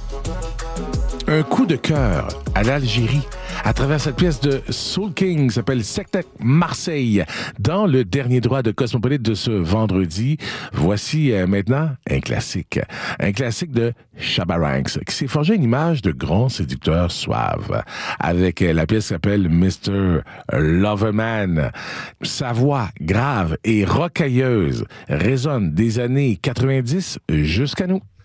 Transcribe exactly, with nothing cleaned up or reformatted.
Un coup de cœur à l'Algérie à travers cette pièce de Soul King qui s'appelle Sectet Marseille dans le dernier droit de Cosmopolite de ce vendredi. Voici euh, maintenant un classique. Un classique de Shabba Ranks qui s'est forgé une image de grand séducteur suave avec euh, la pièce qui s'appelle mister Loverman. Sa voix grave et rocailleuse résonne des années quatre-vingt-dix jusqu'à nous.